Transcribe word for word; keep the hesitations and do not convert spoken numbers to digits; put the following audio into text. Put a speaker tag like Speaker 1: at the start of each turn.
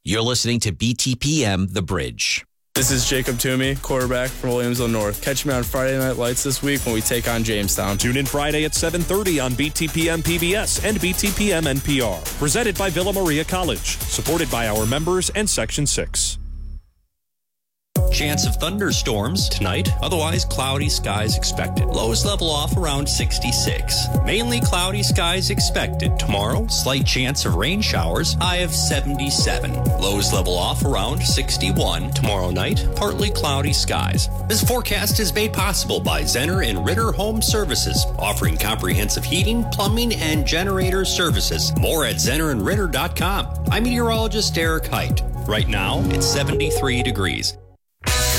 Speaker 1: You're listening to B T P M The Bridge.
Speaker 2: This is Jacob Toomey, quarterback for Williamsville North. Catch me on Friday Night Lights this week when we take on Jamestown.
Speaker 3: Tune in Friday at seven thirty on B T P M P B S and B T P M N P R. Presented by Villa Maria College. Supported by our members and Section six.
Speaker 4: Chance of thunderstorms tonight, otherwise cloudy skies expected. Lows level off around sixty-six. Mainly cloudy skies expected. Tomorrow, slight chance of rain showers, high of seventy-seven. Lows level off around sixty-one. Tomorrow night, partly cloudy skies. This forecast is made possible by Zenner and Ritter Home Services, offering comprehensive heating, plumbing, and generator services. More at zenner and ritter dot com. I'm meteorologist Eric Height. Right now, it's seventy-three degrees.